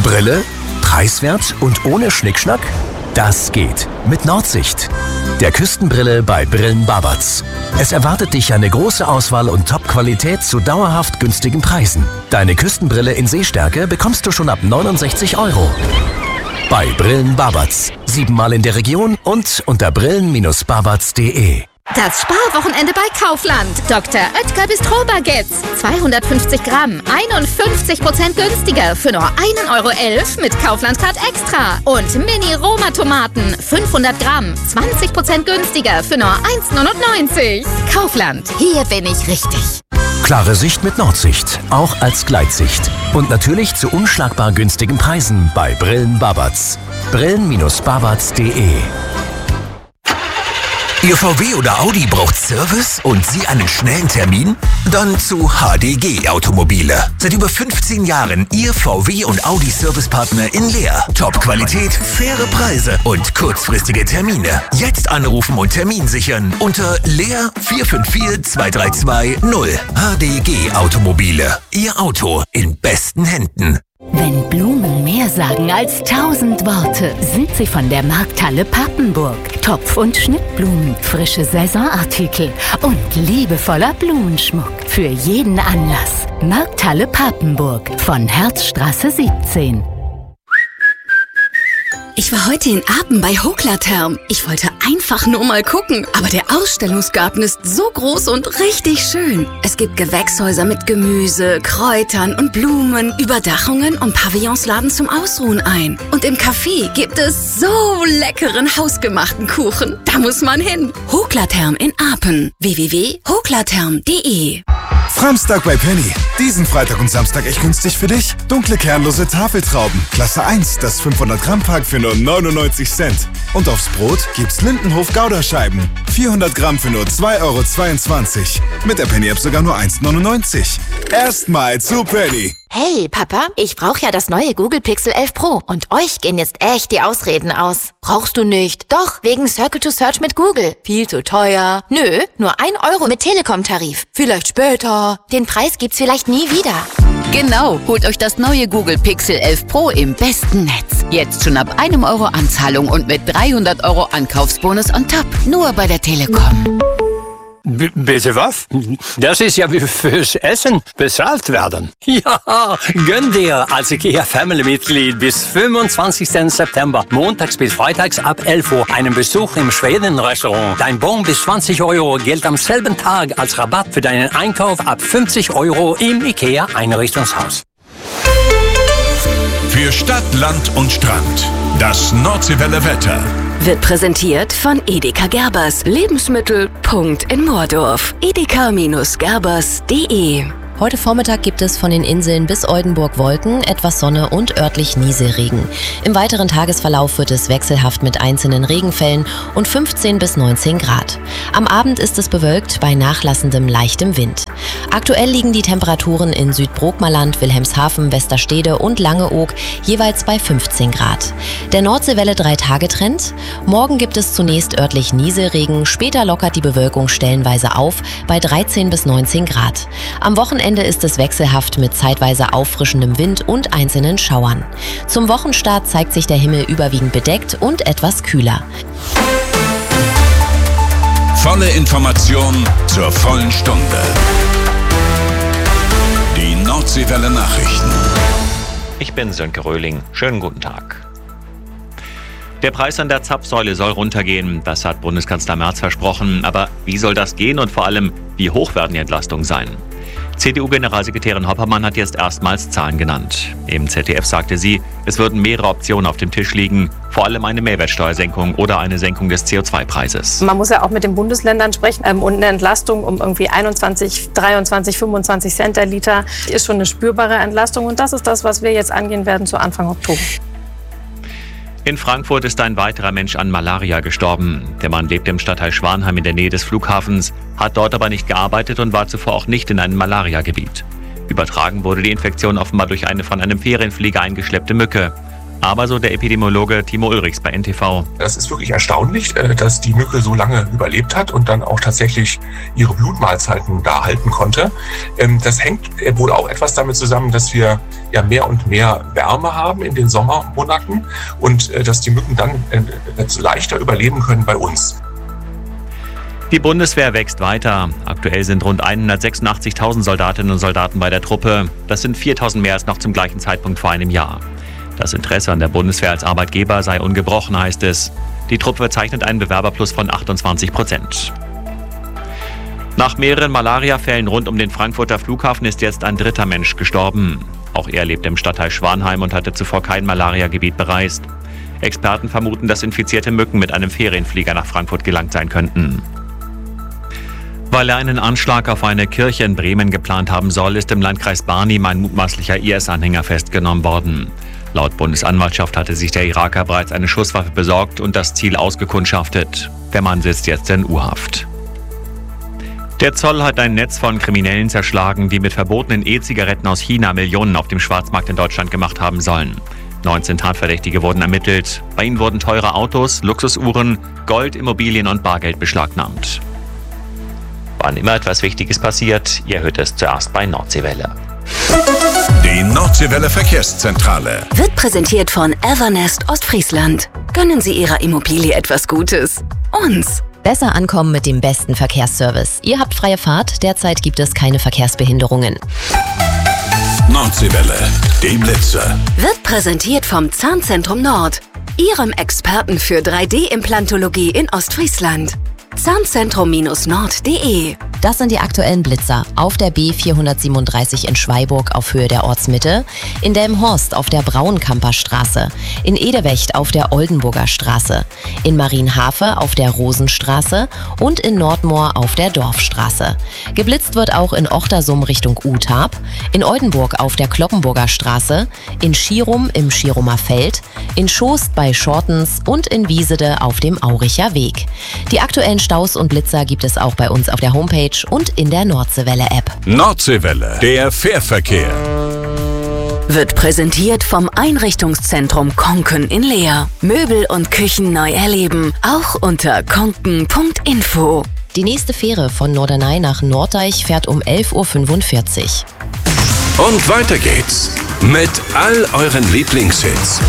Brille? Preiswert und ohne Schnickschnack? Das geht mit Nordsicht, der Küstenbrille bei Brillen Babatz. Es erwartet dich eine große Auswahl und Top-Qualität zu dauerhaft günstigen Preisen. Deine Küstenbrille in Sehstärke bekommst du schon ab 69 €. Bei Brillen Babatz. 7-mal in der Region und unter brillen-babatz.de. Das Sparwochenende bei Kaufland. Dr. Oetker Bistro-Baguettes. 250 Gramm, 51% günstiger für nur 1,11 € mit Kaufland-Card Extra. Und Mini-Roma-Tomaten, 500 Gramm, 20% günstiger für nur 1,99 €. Kaufland, hier bin ich richtig. Klare Sicht mit Nordsicht, auch als Gleitsicht. Und natürlich zu unschlagbar günstigen Preisen bei Brillen Babatz. Brillen-babatz.de. Ihr VW oder Audi braucht Service und Sie einen schnellen Termin? Dann zu HDG Automobile. Seit über 15 Jahren Ihr VW und Audi Servicepartner in Leer. Top-Qualität, faire Preise und kurzfristige Termine. Jetzt anrufen und Termin sichern unter Leer 454 232 0. HDG Automobile. Ihr Auto in besten Händen. Wenn Blumen mehr sagen als 1000 Worte, sind sie von der Markthalle Papenburg. Topf- und Schnittblumen, frische Saisonartikel und liebevoller Blumenschmuck für jeden Anlass. Markthalle Papenburg von Herzstraße 17. Ich war heute in Apen bei Hoklatherm. Ich wollte einfach nur mal gucken, aber der Ausstellungsgarten ist so groß und richtig schön. Es gibt Gewächshäuser mit Gemüse, Kräutern und Blumen, Überdachungen und Pavillons laden zum Ausruhen ein. Und im Café gibt es so leckeren hausgemachten Kuchen. Da muss man hin. Hoklatherm in Apen. www.hoklatherm.de. Framstag bei Penny. Diesen Freitag und Samstag echt günstig für dich. Dunkle kernlose Tafeltrauben. Klasse 1, das 500 Gramm Pack für nur 99 Cent. Und aufs Brot gibt's Lindenhof Gouda-Scheiben. 400 Gramm für nur 2,22 €. Mit der Penny-App sogar nur 1,99 €. Erstmal zu Penny. Hey, Papa, ich brauche ja das neue Google Pixel 11 Pro. Und euch gehen jetzt echt die Ausreden aus. Brauchst du nicht? Doch, wegen Circle to Search mit Google. Viel zu teuer. Nö, nur 1 € mit Telekom-Tarif. Vielleicht später. Den Preis gibt's vielleicht nie wieder. Genau, holt euch das neue Google Pixel 11 Pro im besten Netz. Jetzt schon ab 1 € Anzahlung und mit 300 € Ankaufsbonus on top. Nur bei der Telekom. Bitte was? Das ist ja wie fürs Essen bezahlt werden. Ja, gönn dir als IKEA-Family-Mitglied bis 25. September, montags bis freitags ab 11 Uhr, einen Besuch im Schweden-Restaurant. Dein Bon bis 20 € gilt am selben Tag als Rabatt für deinen Einkauf ab 50 € im IKEA-Einrichtungshaus. Für Stadt, Land und Strand. Das Nordseewelle Wetter. Wird präsentiert von Edeka Gerbers. Lebensmittel. Punkt in Moordorf. edeka-gerbers.de. Heute Vormittag gibt es von den Inseln bis Oldenburg Wolken, etwas Sonne und örtlich Nieselregen. Im weiteren Tagesverlauf wird es wechselhaft mit einzelnen Regenfällen und 15 bis 19 Grad. Am Abend ist es bewölkt bei nachlassendem leichtem Wind. Aktuell liegen die Temperaturen in Südbrookmerland, Wilhelmshaven, Westerstede und Langeoog jeweils bei 15 Grad. Der Nordseewelle 3-Tage-Trend. Morgen gibt es zunächst örtlich Nieselregen, später lockert die Bewölkung stellenweise auf bei 13 bis 19 Grad. Am Wochenende ist es wechselhaft mit zeitweise auffrischendem Wind und einzelnen Schauern. Zum Wochenstart zeigt sich der Himmel überwiegend bedeckt und etwas kühler. Volle Information zur vollen Stunde. Die Nordseewelle Nachrichten. Ich bin Sönke Röhling. Schönen guten Tag. Der Preis an der Zapfsäule soll runtergehen. Das hat Bundeskanzler Merz versprochen. Aber wie soll das gehen und vor allem, wie hoch werden die Entlastungen sein? CDU-Generalsekretärin Hoppermann hat jetzt erstmals Zahlen genannt. Im ZDF sagte sie, es würden mehrere Optionen auf dem Tisch liegen, vor allem eine Mehrwertsteuersenkung oder eine Senkung des CO2-Preises. Man muss ja auch mit den Bundesländern sprechen und eine Entlastung um irgendwie 21, 23, 25 Cent der Liter ist schon eine spürbare Entlastung und das ist das, was wir jetzt angehen werden zu Anfang Oktober. In Frankfurt ist ein weiterer Mensch an Malaria gestorben. Der Mann lebt im Stadtteil Schwanheim in der Nähe des Flughafens, hat dort aber nicht gearbeitet und war zuvor auch nicht in einem Malariagebiet. Übertragen wurde die Infektion offenbar durch eine von einem Ferienflieger eingeschleppte Mücke. Aber so der Epidemiologe Timo Ulrichs bei NTV. Das ist wirklich erstaunlich, dass die Mücke so lange überlebt hat und dann auch tatsächlich ihre Blutmahlzeiten da halten konnte. Das hängt wohl auch etwas damit zusammen, dass wir ja mehr und mehr Wärme haben in den Sommermonaten und dass die Mücken dann leichter überleben können bei uns. Die Bundeswehr wächst weiter. Aktuell sind rund 186.000 Soldatinnen und Soldaten bei der Truppe. Das sind 4.000 mehr als noch zum gleichen Zeitpunkt vor einem Jahr. Das Interesse an der Bundeswehr als Arbeitgeber sei ungebrochen, heißt es. Die Truppe verzeichnet einen Bewerberplus von 28%. Nach mehreren Malariafällen rund um den Frankfurter Flughafen ist jetzt ein dritter Mensch gestorben. Auch er lebt im Stadtteil Schwanheim und hatte zuvor kein Malariagebiet bereist. Experten vermuten, dass infizierte Mücken mit einem Ferienflieger nach Frankfurt gelangt sein könnten. Weil er einen Anschlag auf eine Kirche in Bremen geplant haben soll, ist im Landkreis Barnim ein mutmaßlicher IS-Anhänger festgenommen worden. Laut Bundesanwaltschaft hatte sich der Iraker bereits eine Schusswaffe besorgt und das Ziel ausgekundschaftet. Der Mann sitzt jetzt in U-Haft. Der Zoll hat ein Netz von Kriminellen zerschlagen, die mit verbotenen E-Zigaretten aus China Millionen auf dem Schwarzmarkt in Deutschland gemacht haben sollen. 19 Tatverdächtige wurden ermittelt. Bei ihnen wurden teure Autos, Luxusuhren, Gold, Immobilien und Bargeld beschlagnahmt. Wann immer etwas Wichtiges passiert, ihr hört es zuerst bei Nordseewelle. Die Nordseewelle Verkehrszentrale wird präsentiert von Evernest Ostfriesland. Gönnen Sie Ihrer Immobilie etwas Gutes. Uns. Besser ankommen mit dem besten Verkehrsservice. Ihr habt freie Fahrt, derzeit gibt es keine Verkehrsbehinderungen. Nordseewelle, die Blitzer. Wird präsentiert vom Zahnzentrum Nord, Ihrem Experten für 3D-Implantologie in Ostfriesland. Zahnzentrum-nord.de. Das sind die aktuellen Blitzer. Auf der B437 in Schweiburg auf Höhe der Ortsmitte, in Delmenhorst auf der Braunkamper Straße, in Edewecht auf der Oldenburger Straße, in Marienhafe auf der Rosenstraße und in Nordmoor auf der Dorfstraße. Geblitzt wird auch in Ochtersum Richtung Uthab, in Oldenburg auf der Kloppenburger Straße, in Schierum im Schierumer Feld, in Schoast bei Schortens und in Wiesede auf dem Auricher Weg. Die aktuellen Staus und Blitzer gibt es auch bei uns auf der Homepage und in der Nordseewelle-App. Nordseewelle, der Fährverkehr. Wird präsentiert vom Einrichtungszentrum Konken in Leer. Möbel und Küchen neu erleben, auch unter konken.info. Die nächste Fähre von Norderney nach Norddeich fährt um 11.45 Uhr. Und weiter geht's mit all euren Lieblingshits.